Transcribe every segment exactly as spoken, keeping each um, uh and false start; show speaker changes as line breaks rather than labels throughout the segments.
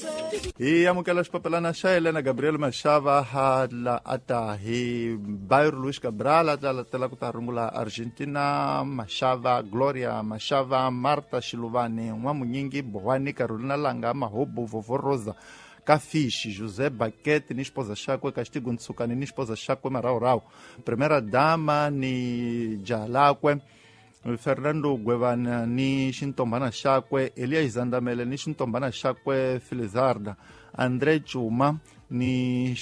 hi amukela xipapelana xa Helena Gabriel Mashava hala ata hi Bairro Luis Cabral ata tela ku ta rungula Argentina Mashava Gloria Mashava Marta Shiluvane Nwamunyingi Bohani Carolina Langa Mahobo Vovorosa Cafiche José Baquete ni esposa Chakwe Castigo Ntsukani ni esposa Chakwe Marau Rau primeira dama ni Jalakwe Fernando Guevana ni Shintombana Chakwe, Elias Zandamele ni Shintombana Chakwe Felizarda, André Chuma ni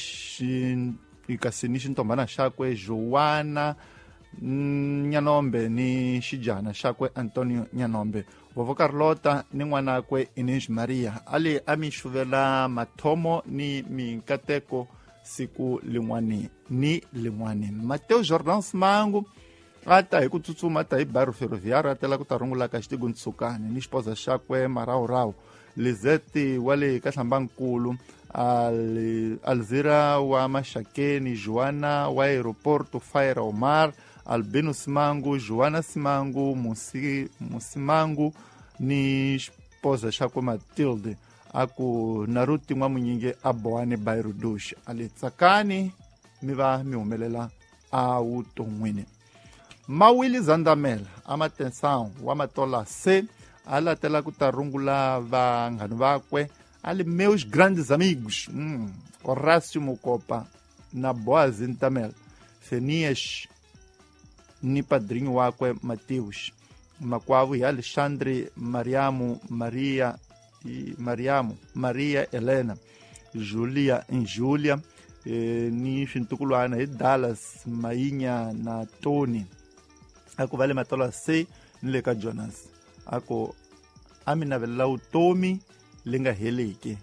Ikasi ni Shintombana Chakwe, Joana Nyanombe ni Shijana Chakwe Antonio Nyanombe. Vovo Carlota ni Mwanakwe Inish Maria. Ali amishuvela matomo ni Minkateko siku limwani ni limwani. Mateo Jordan Smangu ata hi ku tsutsuma ata hi Bairro Ferroviário atela ku ta rungula Castigo Ntsukani ni esposa Chakwe Marau Rau Lizette wale Kahlambangkulu al Alzira wa Mashakeni Joana wa Aeroporto Faira Omar Albino Simangu Joana Simangu Musi Musimangu ni esposa Chakwe Matilde aku Naruti Nwamunyingi aboane Bairro Dush ali tsakani miva mihumelela a utonwini Mawili Zandamela, amatenção, wamatola C, ala tela kutarungula vanghani vakwe, ali meus grandes amigos, hum, Horácio Mucopa, na Boa Zintamel, Fenias, ni padrinho wakwe Mateus, Makwavu e Alexandre, Mariamo, Maria, e Mariamo, Maria Helena, Julia em Júlia, e, ni Fintukulwana e Dallas, Mainha na Tony, ako vale matola C nile ka Jonas ako amina vela utomi linga heleke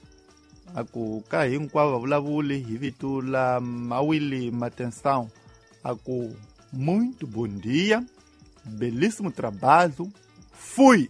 ako ka hinkwavo vulavuli hi vito la Mawili Matenção ako muito bom dia, belíssimo trabalho, fui.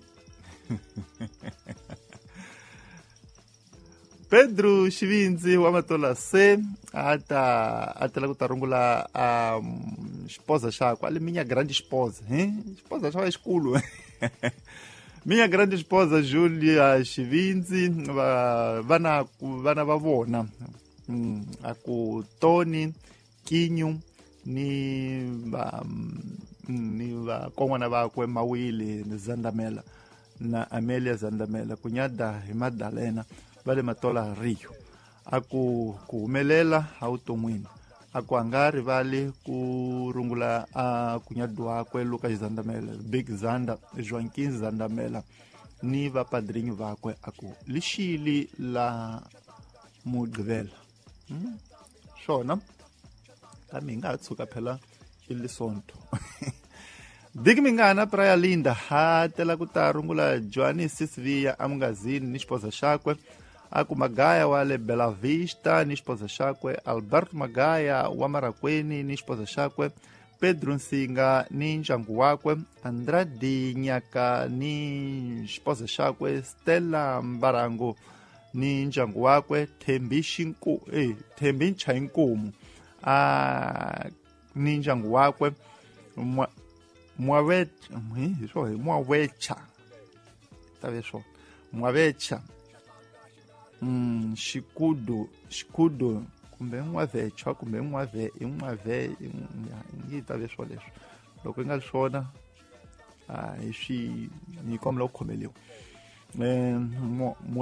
Pedro Chivinzi wa matola C ata atela kutarungula a um, esposa Chakwe, ali minha grande esposa, hein? Esposa Chakwe é esculo. Minha grande esposa Júlia Chivinzi vana vana vavona hum, aku Tony Kinyu ni ba ni ba kongwana vakwe Mawili Zandamela na Amelia Zandamela kunyada hi Madalena vale matola Rio aku kuhumelela automwini aku angari vale kurungula a kunyadu wakwe Lucas Zandamela Big Zanda Joaquim Zandamela ni va padrinho vakwe aku lixili la mudgvela hmm? Shona kami ngatsuka phela ilisonto Digmingana Praia Linda hatela kutarungula Joani Sisvia amgazini ni esposa Chakwe aku Magaya wale Bela Vista ni esposa Chakwe Alberto Magaya wa Marakweni ni esposa Chakwe Pedro Nsinga ni njangu wakwe Andrade Nyaka ni esposa Chakwe Stella Mbarango ni njangu wakwe Thembi Shinku eh Thembi Nchainkumu a ni njangu wakwe mwa Mwavecha eh mwavecha taveso mwavecha mm shikudu shikudu kumbe mwavecha kumbe mwave imwave ngita veso leswo loko ingalishona ah ishi ni komla ukhomeleo eh